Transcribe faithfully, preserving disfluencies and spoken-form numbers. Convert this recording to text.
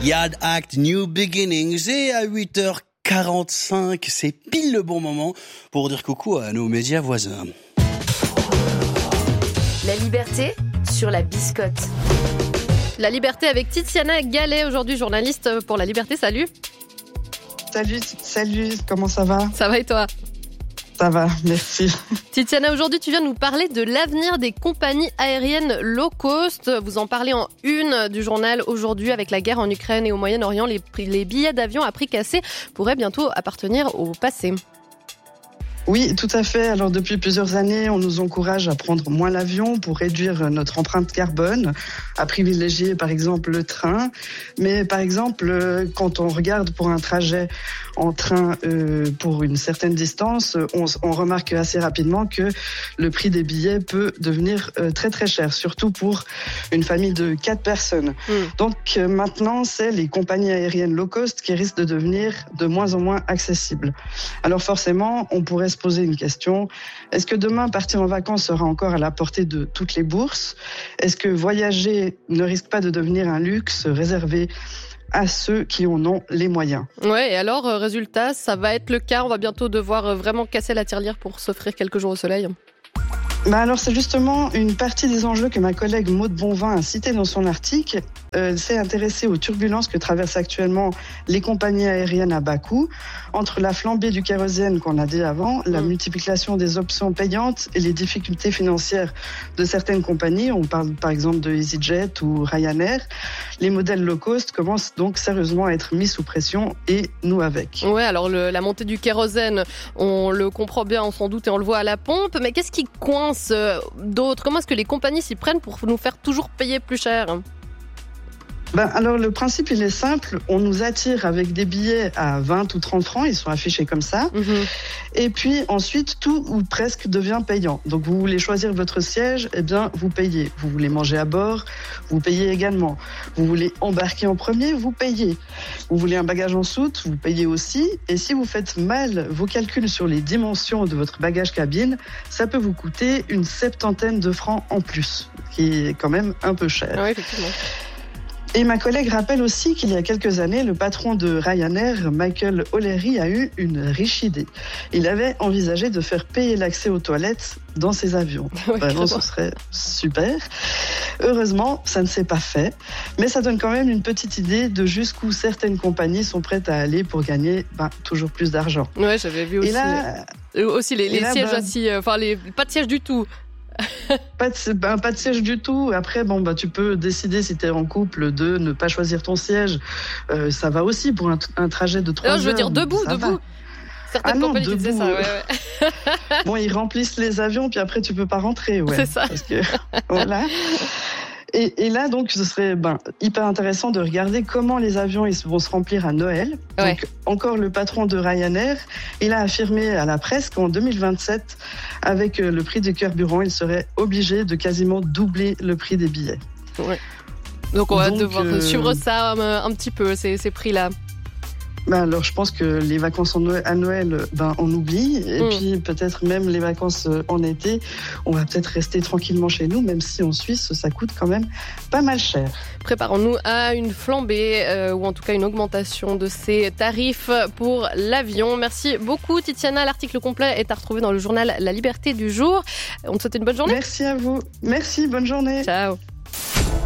Yad Act, New Beginnings, et à huit heures quarante-cinq, c'est pile le bon moment pour dire coucou à nos médias voisins. La liberté sur la biscotte. La liberté avec Tiziana Gallet, aujourd'hui journaliste pour La Liberté. Salut. Salut, salut, comment ça va ? Ça va et toi ? Ça va, merci. Tiziana, aujourd'hui tu viens nous parler de l'avenir des compagnies aériennes low cost. Vous en parlez en une du journal aujourd'hui. Avec la guerre en Ukraine et au Moyen-Orient, les, prix, les billets d'avion à prix cassé pourraient bientôt appartenir au passé. Oui, tout à fait. Alors depuis plusieurs années, on nous encourage à prendre moins l'avion pour réduire notre empreinte carbone, à privilégier par exemple le train. Mais par exemple, quand on regarde pour un trajet en train euh, pour une certaine distance, on, on remarque assez rapidement que le prix des billets peut devenir euh, très très cher, surtout pour une famille de quatre personnes. Mmh. Donc euh, maintenant, c'est les compagnies aériennes low cost qui risquent de devenir de moins en moins accessibles. Alors forcément, on pourrait se poser une question. Est-ce que demain, partir en vacances sera encore à la portée de toutes les bourses ? Est-ce que voyager ne risque pas de devenir un luxe réservé à ceux qui en ont les moyens ? Ouais, et alors, résultat, ça va être le cas. On va bientôt devoir vraiment casser la tirelire pour s'offrir quelques jours au soleil. Bah alors c'est justement une partie des enjeux que ma collègue Maud Bonvin a cité dans son article. Elle s'est intéressée aux turbulences que traversent actuellement les compagnies aériennes à bas coût, entre la flambée du kérosène qu'on a dit avant, la mmh. multiplication des options payantes et les difficultés financières de certaines compagnies. On parle par exemple de EasyJet ou Ryanair. Les modèles low cost commencent donc sérieusement à être mis sous pression et nous avec. Ouais, alors le, la montée du kérosène, on le comprend bien, on s'en doute et on le voit à la pompe. Mais qu'est-ce qui coince d'autres ? Comment est-ce que les compagnies s'y prennent pour nous faire toujours payer plus cher ? Ben, alors le principe il est simple, on nous attire avec des billets à vingt ou trente francs, ils sont affichés comme ça, mmh. et puis ensuite tout ou presque devient payant. Donc vous voulez choisir votre siège, eh bien vous payez. Vous voulez manger à bord, vous payez également. Vous voulez embarquer en premier, vous payez. Vous voulez un bagage en soute, vous payez aussi. Et si vous faites mal vos calculs sur les dimensions de votre bagage cabine, ça peut vous coûter une septantaine de francs en plus, qui est quand même un peu cher. Oui, effectivement. Et ma collègue rappelle aussi qu'il y a quelques années, le patron de Ryanair, Michael O'Leary, a eu une riche idée. Il avait envisagé de faire payer l'accès aux toilettes dans ses avions. Oui, Vraiment, ce serait super. Heureusement, ça ne s'est pas fait, mais ça donne quand même une petite idée de jusqu'où certaines compagnies sont prêtes à aller pour gagner ben, toujours plus d'argent. Ouais, j'avais vu aussi, et là, euh, aussi les, les là, sièges ben, assis, euh, enfin les, pas de siège du tout. Pas de, ben, pas de siège du tout. Après, bon, bah, tu peux décider si tu es en couple de ne pas choisir ton siège. Euh, ça va aussi pour un, un trajet de trois heures. Non, je veux dire debout, debout. Va. Certaines ah non, compagnies debout. disaient ça. Ouais, ouais. Bon, ils remplissent les avions, puis après tu peux pas rentrer. Ouais, c'est ça. Parce que voilà. Et, et là, donc, ce serait ben, hyper intéressant de regarder comment les avions ils vont se remplir à Noël. Ouais. Donc, encore le patron de Ryanair, il a affirmé à la presse qu'en deux mille vingt-sept, avec le prix du carburant, il serait obligé de quasiment doubler le prix des billets. Ouais. Donc, on va donc, devoir euh... suivre ça un, un petit peu, ces, ces prix-là. Ben alors, je pense que les vacances en Noël, à Noël, ben, on oublie. Et mmh. puis, peut-être même les vacances en été, on va peut-être rester tranquillement chez nous, même si en Suisse, ça coûte quand même pas mal cher. Préparons-nous à une flambée, euh, ou en tout cas une augmentation de ces tarifs pour l'avion. Merci beaucoup, Tiziana. L'article complet est à retrouver dans le journal La Liberté du jour. On te souhaite une bonne journée. Merci à vous. Merci, bonne journée. Ciao.